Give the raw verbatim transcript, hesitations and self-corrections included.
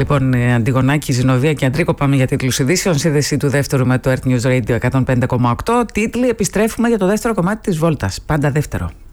Λοιπόν, Αντιγονάκη, Ζηνοβία και Αντρίκο, πάμε για τίτλους ειδήσεων. Σύνδεση του δεύτερου με το Earth News Radio εκατόν πέντε κόμμα οκτώ. Τίτλοι, επιστρέφουμε για το δεύτερο κομμάτι της βόλτας. Πάντα δεύτερο.